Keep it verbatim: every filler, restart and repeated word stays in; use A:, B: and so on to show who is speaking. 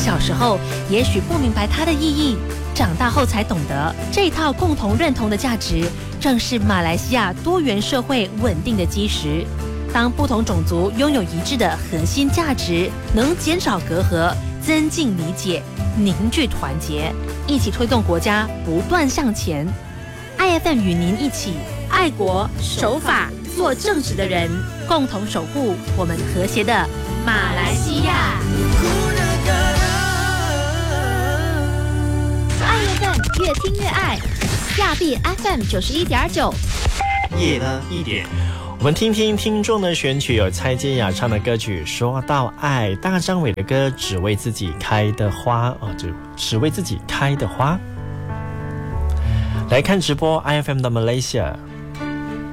A: 小时候也许不明白它的意义，长大后才懂得，这一套共同认同的价值，正是马来西亚多元社会稳定的基石。当不同种族拥有一致的核心价值，能减少隔阂，增进理解，凝聚团结，一起推动国家不断向前。I F M 与您一起爱国守法，做正直的人，共同守护我们和谐的马来西亚。
B: 爱 F M 越听越爱，亚庇 F M 九十一点九，
C: 夜呢一点。
D: 我们听听听众的选曲，有蔡健雅唱的歌曲《说到爱》，大张伟的歌《只为自己开的花》哦，只只为自己开的花。来看直播 I F M 的 Malaysia。